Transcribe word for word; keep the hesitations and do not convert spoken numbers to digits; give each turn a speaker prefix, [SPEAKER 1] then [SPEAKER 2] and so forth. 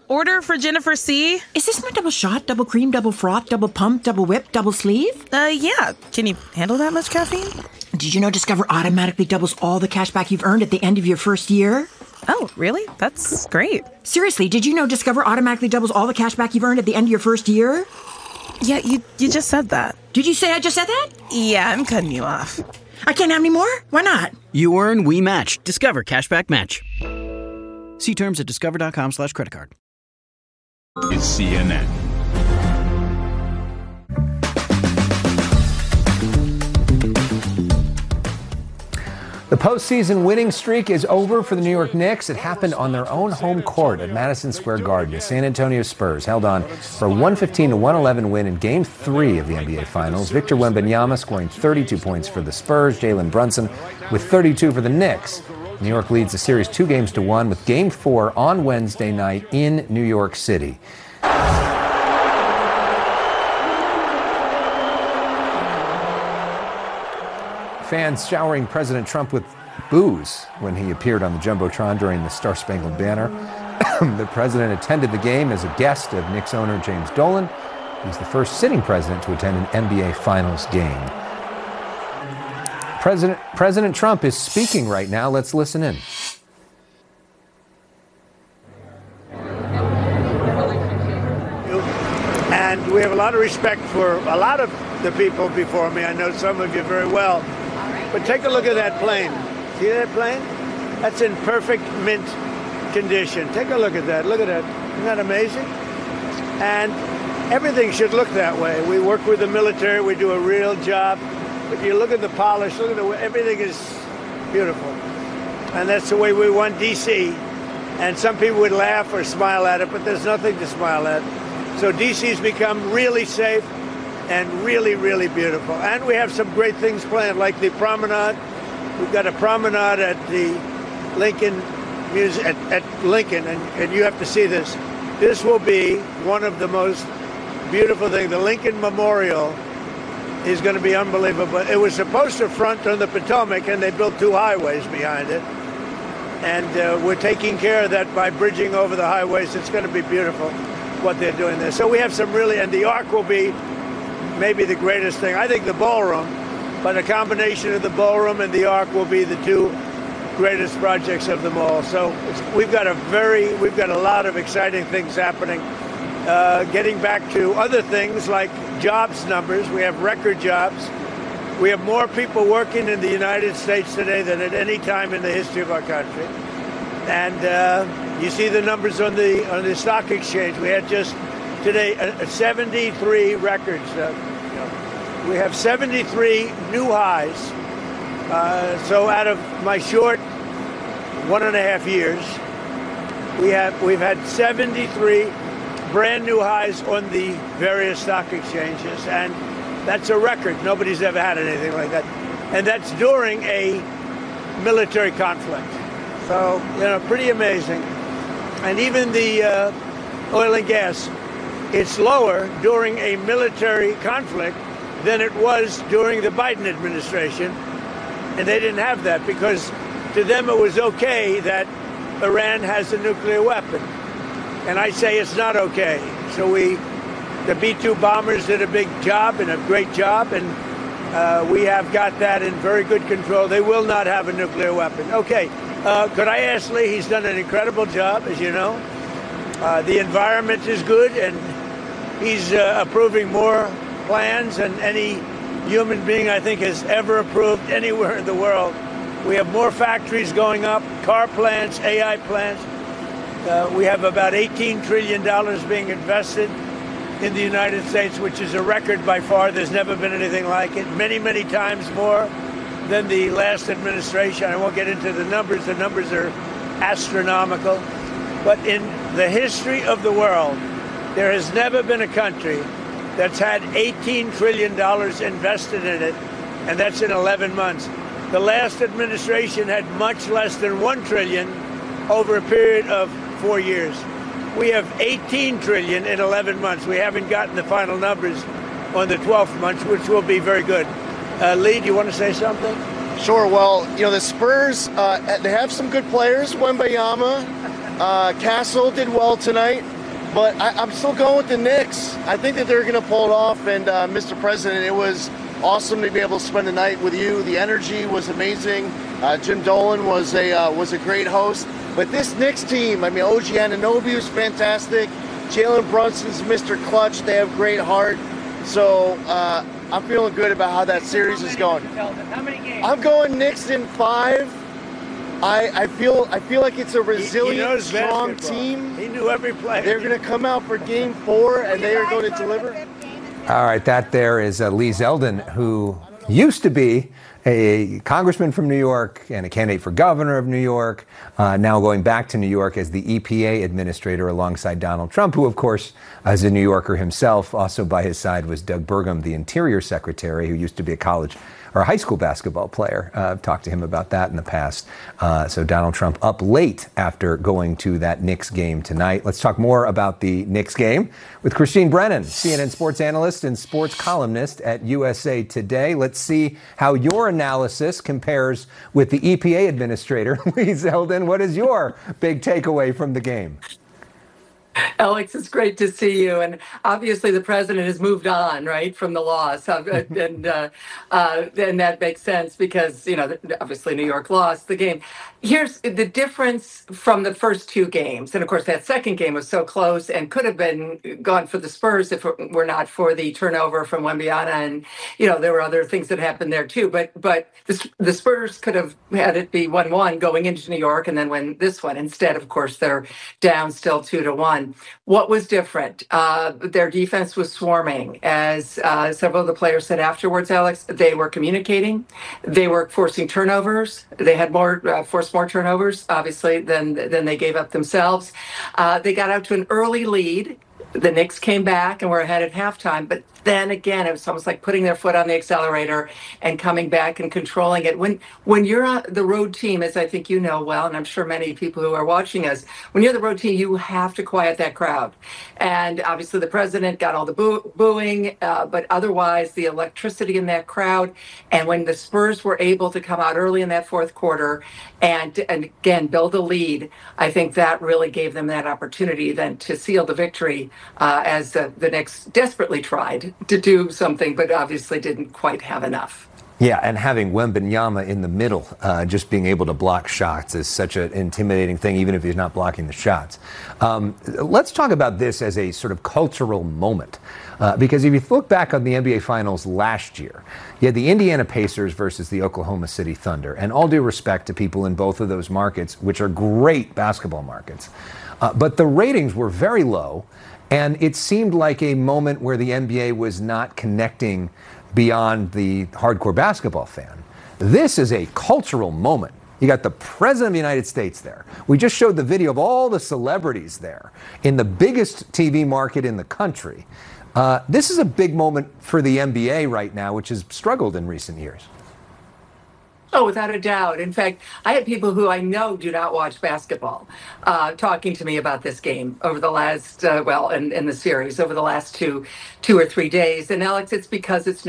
[SPEAKER 1] order for Jennifer C.
[SPEAKER 2] Is this my double shot, double cream, double froth, double pump, double whip, double sleeve?
[SPEAKER 1] Uh, yeah. Can you handle that much caffeine?
[SPEAKER 2] Did you know Discover automatically doubles all the cash back you've earned at the end of your first year?
[SPEAKER 1] Oh, really? That's great.
[SPEAKER 2] Seriously, did you know Discover automatically doubles all the cash back you've earned at the end of your first year?
[SPEAKER 1] Yeah, you you just said that.
[SPEAKER 2] Did you say I just said that?
[SPEAKER 1] Yeah, I'm cutting you off.
[SPEAKER 2] I can't have any more? Why not?
[SPEAKER 3] You earn, we match. Discover Cashback Match. See terms at discover.com slash credit card.
[SPEAKER 4] It's C N N.
[SPEAKER 5] The postseason winning streak is over for the New York Knicks. It happened on their own home court at Madison Square Garden. The San Antonio Spurs held on for a one fifteen to one eleven win in Game three of the N B A Finals. Victor Wembanyama scoring thirty-two points for the Spurs. Jalen Brunson with thirty-two for the Knicks. New York leads the series two games to one with Game four on Wednesday night in New York City. Fans showering President Trump with booze when he appeared on the Jumbotron during the Star-Spangled Banner. The president attended the game as a guest of Knicks owner James Dolan. He's the first sitting president to attend an N B A Finals game. President, President Trump is speaking right now. Let's listen in.
[SPEAKER 6] And we have a lot of respect for a lot of the people before me. I know some of you very well. But take a look at that plane. See that plane? That's in perfect mint condition. Take a look at that. Look at that. Isn't that amazing? And everything should look that way. We work with the military. We do a real job. But you look at the polish. Look at the way everything is beautiful. And that's the way we want D C. And some people would laugh or smile at it, but there's nothing to smile at. So D C's become really safe and really, really beautiful. And we have some great things planned, like the promenade. We've got a promenade at the Lincoln Museum, at, at Lincoln, and, and you have to see this. This will be one of the most beautiful things. The Lincoln Memorial is going to be unbelievable. It was supposed to front on the Potomac, and they built two highways behind it. And uh, we're taking care of that by bridging over the highways. It's going to be beautiful what they're doing there. So we have some really, and the Ark will be maybe the greatest thing. I think the ballroom, but a combination of the ballroom and the Ark will be the two greatest projects of them all. So it's, we've got a very, we've got a lot of exciting things happening. Uh, getting back to other things like jobs numbers, we have record jobs. We have more people working in the United States today than at any time in the history of our country. And uh, you see the numbers on the on the stock exchange. We had just today uh, seventy-three records. Uh, you know, we have seventy-three new highs. Uh, so out of my short one and a half years, we have we've had seventy-three brand new highs on the various stock exchanges, and that's a record. Nobody's ever had anything like that, and that's during a military conflict. So, you know, pretty amazing. And even the uh, oil and gas, it's lower during a military conflict than it was during the Biden administration. And they didn't have that because to them it was okay that Iran has a nuclear weapon. And I say it's not okay. So we, the B two bombers did a big job and a great job, and uh, we have got that in very good control. They will not have a nuclear weapon. Okay. Uh, could I ask Lee? He's done an incredible job, as you know. Uh, the environment is good, and he's uh, approving more plans than any human being, I think, has ever approved anywhere in the world. We have more factories going up, car plants, A I plants. Uh, we have about eighteen trillion dollars being invested in the United States, which is a record by far. There's never been anything like it. Many, many times more than the last administration. I won't get into the numbers. The numbers are astronomical. But in the history of the world, there has never been a country that's had eighteen trillion dollars invested in it, and that's in eleven months. The last administration had much less than one trillion dollars over a period of four years. We have eighteen trillion dollars in eleven months. We haven't gotten the final numbers on the twelfth month, which will be very good. Uh, Lee, do you want to say something?
[SPEAKER 7] Sure. Well, you know, the Spurs, uh, they have some good players. Wembanyama, uh, Castle did well tonight. but I, I'm still going with the Knicks. I think that they're going to pull it off. And uh, Mister President, it was awesome to be able to spend the night with you. The energy was amazing. Uh, Jim Dolan was a uh, was a great host. But this Knicks team, I mean, O G Anunoby was fantastic. Jalen Brunson's Mister Clutch. They have great heart. So uh, I'm feeling good about how that series is going. I'm going Knicks in five. I, I feel I feel like it's a resilient,
[SPEAKER 6] He- he knows
[SPEAKER 7] strong
[SPEAKER 6] basketball.
[SPEAKER 7] team.
[SPEAKER 6] He knew every play.
[SPEAKER 7] They're going to come out for game four, and they are going to deliver.
[SPEAKER 5] All right, that there is uh, Lee Zeldin, who used to be a congressman from New York and a candidate for governor of New York, uh, now going back to New York as the E P A administrator alongside Donald Trump, who, of course, as a New Yorker himself, also by his side was Doug Burgum, the Interior Secretary, who used to be a college or a high school basketball player. Uh, I've talked to him about that in the past. Uh, so Donald Trump up late after going to that Knicks game tonight. Let's talk more about the Knicks game with Christine Brennan, C N N sports analyst and sports columnist at U S A Today. Let's see how your analysis compares with the E P A administrator, Lee Zeldin. What is your big takeaway from the game?
[SPEAKER 8] Alex, it's great to see you. And obviously, the president has moved on, right, from the loss. Uh, and uh, uh, and that makes sense because, you know, obviously New York lost the game. Here's the difference from the first two games. And of course, that second game was so close and could have been gone for the Spurs if it were not for the turnover from Wembanyama. And, you know, there were other things that happened there, too. But but the, the Spurs could have had it be one one going into New York and then win this one. Instead, of course, they're down still two to one. What was different? Uh, their defense was swarming. As uh, several of the players said afterwards, Alex, they were communicating. They were forcing turnovers. They had more uh, forced more turnovers, obviously, than than they gave up themselves. Uh, they got out to an early lead. The Knicks came back and were ahead at halftime, but then again, it was almost like putting their foot on the accelerator and coming back and controlling it. When when you're on the road team, as I think you know well, and I'm sure many people who are watching us, when you're the road team, you have to quiet that crowd. And obviously the president got all the boo- booing, uh, but otherwise the electricity in that crowd. And when the Spurs were able to come out early in that fourth quarter and, and again, build a lead, I think that really gave them that opportunity then to seal the victory uh, as the, the Knicks desperately tried to do something, but obviously didn't quite have enough.
[SPEAKER 5] Yeah, and having Wembanyama in the middle, uh, just being able to block shots is such an intimidating thing, even if he's not blocking the shots. Um, let's talk about this as a sort of cultural moment, uh, because if you look back on the N B A Finals last year, you had the Indiana Pacers versus the Oklahoma City Thunder, and all due respect to people in both of those markets, which are great basketball markets, uh, but the ratings were very low. And it seemed like a moment where the N B A was not connecting beyond the hardcore basketball fan. This is a cultural moment. You got the President of the United States there. We just showed the video of all the celebrities there in the biggest T V market in the country. Uh, this is a big moment for the N B A right now, which has struggled in recent years.
[SPEAKER 8] Oh, without a doubt. In fact, I had people who I know do not watch basketball uh, talking to me about this game over the last, uh, well, in, in the series over the last two, two or three days. And Alex, it's because it's